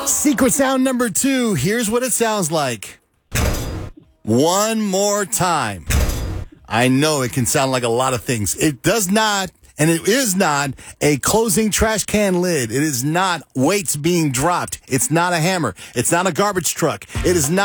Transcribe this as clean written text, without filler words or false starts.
Secret sound number 2. Here's what it sounds like. One more time. I know it can sound like a lot of things. It does not, and it is not a closing trash can lid. It is not weights being dropped. It's not a hammer. It's not a garbage truck. It is not